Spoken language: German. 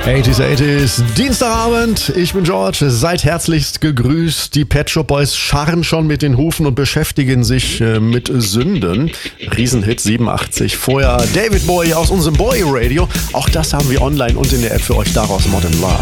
80s, Dienstagabend. Ich bin George. Seid herzlichst gegrüßt. Die Pet Shop Boys scharren schon mit den Hufen und beschäftigen sich mit Sünden. Riesenhit 87. Vorher David Bowie aus unserem Bowie Radio. Auch das haben wir online und in der App für euch. Daraus Modern Love.